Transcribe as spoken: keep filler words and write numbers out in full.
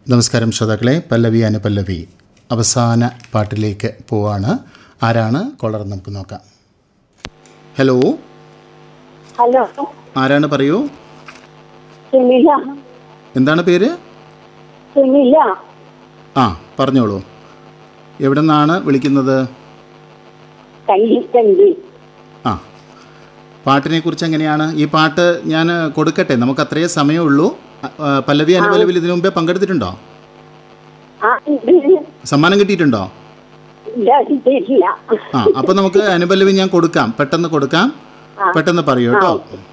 നമസ്കാരം ശ്രോതാക്കളെ, പല്ലവി അനുപല്ലവി അവസാന പാട്ടിലേക്ക് പോവാണ്. ആരാണ് കോളർ നമുക്ക് നോക്കാം. ഹലോ ഹലോ, ആരാണ് പറയൂ. സുനില. എന്താണ് പേര്? സുനില. ആ പറഞ്ഞോളൂ. എവിടെ നിന്നാണ് വിളിക്കുന്നത്? കല്ലി കല്ലി. ആ, പാട്ടിനെ കുറിച്ച് എങ്ങനെയാണ്? ഈ പാട്ട് ഞാൻ കൊടുക്കട്ടെ, നമുക്ക് അത്രയേ സമയമുള്ളൂ. പല്ലവി അനുപല്ലവിൽ ഇതിനു മുമ്പേ പങ്കെടുത്തിട്ടുണ്ടോ? സമ്മാനം കിട്ടിയിട്ടുണ്ടോ? ആ, അപ്പൊ നമുക്ക് അനുപല്ലവി ഞാൻ കൊടുക്കാം, പെട്ടെന്ന് കൊടുക്കാം. പെട്ടെന്ന് പറയൂ കേട്ടോ.